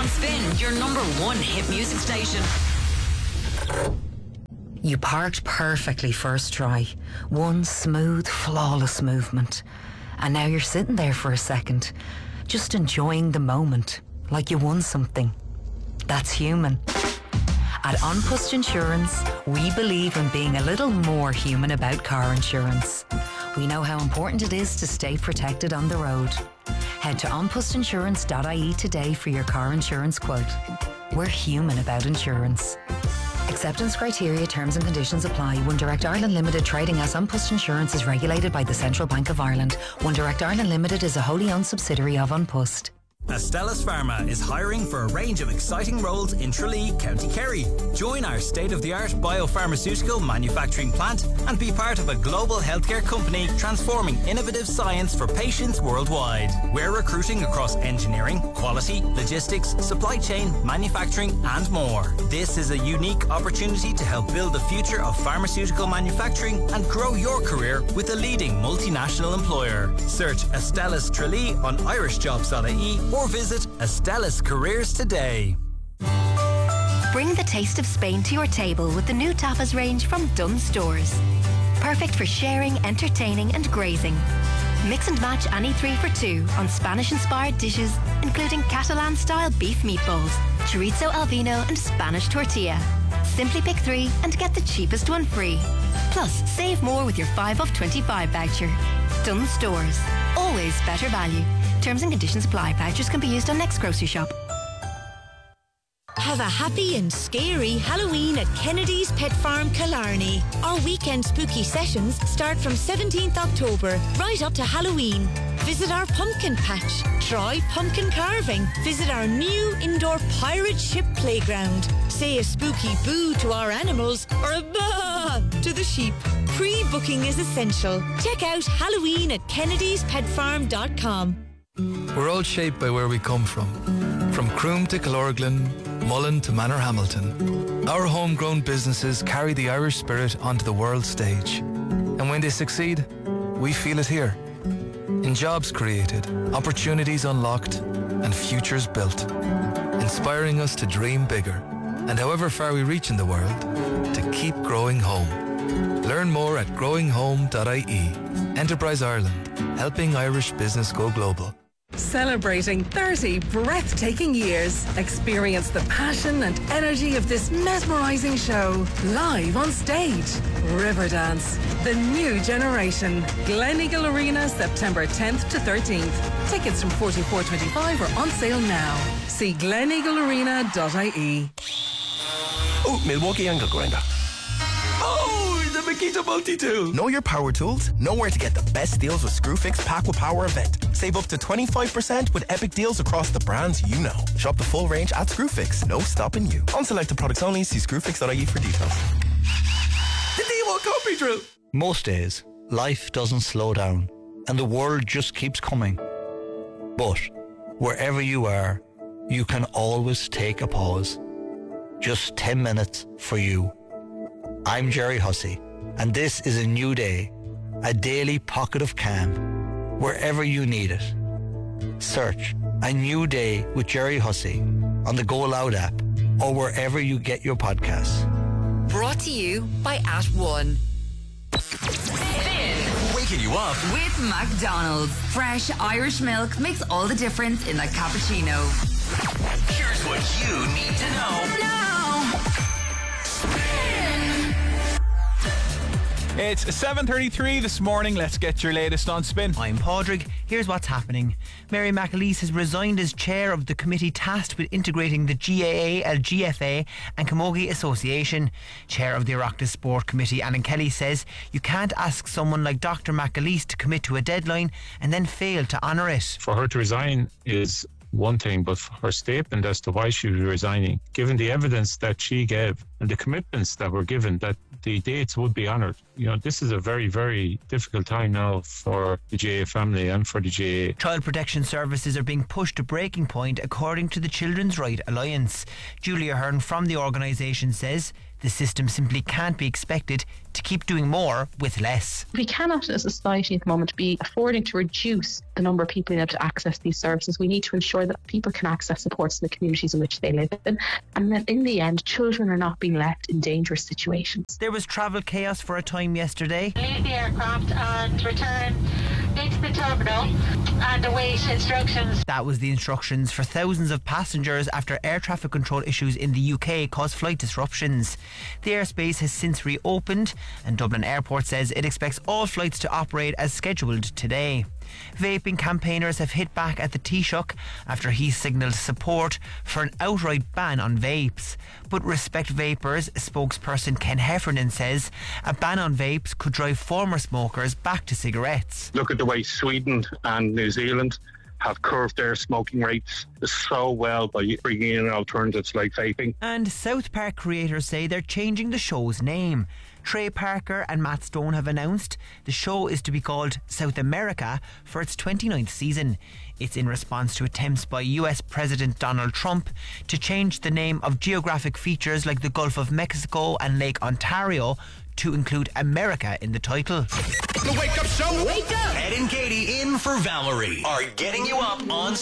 on Spin, your number one hit music station. You parked perfectly first try. One smooth, flawless movement. And now you're sitting there for a second, just enjoying the moment, like you won something. That's human. At An Post Insurance, we believe in being a little more human about car insurance. We know how important it is to stay protected on the road. Head to onpostinsurance.ie today for your car insurance quote. We're human about insurance. Acceptance criteria, terms and conditions apply. One Direct Ireland Limited, trading as An Post Insurance, is regulated by the Central Bank of Ireland. One Direct Ireland Limited is a wholly owned subsidiary of An Post. Astellas Pharma is hiring for a range of exciting roles in Tralee, County Kerry. Join our state-of-the-art biopharmaceutical manufacturing plant and be part of a global healthcare company transforming innovative science for patients worldwide. We're recruiting across engineering, quality, logistics, supply chain, manufacturing and more. This is a unique opportunity to help build the future of pharmaceutical manufacturing and grow your career with a leading multinational employer. Search Astellas Tralee on irishjobs.ie or visit Astellas Careers today. Bring the taste of Spain to your table with the new tapas range from Dunnes Stores. Perfect for sharing, entertaining and grazing. Mix and match any 3 for 2 on Spanish-inspired dishes, including Catalan-style beef meatballs, chorizo al vino and Spanish tortilla. Simply pick 3 and get the cheapest one free. Plus, save more with your 5 off 25 voucher. Dunnes Stores. Always better value. Terms and conditions apply. Vouchers can be used on next grocery shop. Have a happy and scary Halloween at Kennedy's Pet Farm, Killarney. Our weekend spooky sessions start from 17th October, right up to Halloween. Visit our pumpkin patch, try pumpkin carving, visit our new indoor pirate ship playground, say a spooky boo to our animals or a bah to the sheep. Pre-booking is essential. Check out Halloween at kennedyspetfarm.com. We're all shaped by where we come from Croom to Killorglin, Mullen to Manorhamilton. Our homegrown businesses carry the Irish spirit onto the world stage. And when they succeed, we feel it here. In jobs created, opportunities unlocked, and futures built. Inspiring us to dream bigger, and however far we reach in the world, to keep growing home. Learn more at growinghome.ie. Enterprise Ireland, helping Irish business go global. Celebrating 30 breathtaking years. Experience the passion and energy of this mesmerising show. Live on stage. Riverdance, the new generation. Gleneagle Arena, September 10th to 13th. Tickets from $44.25 are on sale now. See gleneaglearena.ie. Oh, Milwaukee angle grinder. Oh, the Makita multi-tool. Know your power tools? Know where to get the best deals with Screwfix Pack with Power event. Save up to 25% with epic deals across the brands you know. Shop the full range at Screwfix. No stopping you. On selected products only. See screwfix.ie for details. The Devo Coffee Drill. Most days, life doesn't slow down and the world just keeps coming. But wherever you are, you can always take a pause. Just 10 minutes for you. I'm Jerry Hussey, and this is a new day, a daily pocket of calm, wherever you need it. Search A New Day with Jerry Hussey on the Go Loud app or wherever you get your podcasts. Brought to you by @1. Waking you up With McDonald's. Fresh Irish milk makes all the difference in a cappuccino. Here's what you need to know now. It's 7:33 this morning. Let's get your latest on Spin. I'm Padraig. Here's what's happening. Mary McAleese has resigned as chair of the committee tasked with integrating the GAA, GFA and Camogie Association. Chair of the Oireachtas Sport Committee, Alan Kelly, says you can't ask someone like Dr. McAleese to commit to a deadline and then fail to honour it. For her to resign is one thing, but her statement as to why she was resigning, given the evidence that she gave and the commitments that were given, that the dates would be honoured. You know, this is a very, very difficult time now for the GAA family and for the GAA. Child protection services are being pushed to breaking point according to the Children's Right Alliance. Julia Hearn from the organisation says The system simply can't be expected to keep doing more with less. We cannot, as a society at the moment, be affording to reduce the number of people being able to access these services. We need to ensure that people can access supports in the communities in which they live in, and that in the end, children are not being left in dangerous situations. There was travel chaos for a time yesterday. Leave the aircraft and return into the terminal and await instructions. That was the instructions for thousands of passengers after air traffic control issues in the UK caused flight disruptions. The airspace has since reopened, and Dublin Airport says it expects all flights to operate as scheduled today. Vaping campaigners have hit back at the Taoiseach after he signalled support for an outright ban on vapes. But Respect Vapors spokesperson Ken Heffernan says a ban on vapes could drive former smokers back to cigarettes. Look at the way Sweden and New Zealand have curbed their smoking rates so well by bringing in alternatives like vaping. And South Park creators say they're changing the show's name. Trey Parker and Matt Stone have announced the show is to be called South America for its 29th season. It's in response to attempts by US President Donald Trump to change the name of geographic features like the Gulf of Mexico and Lake Ontario to include America in the title. The Wake Up Show. Wake up! Ed and Katie in for Valerie are getting you up on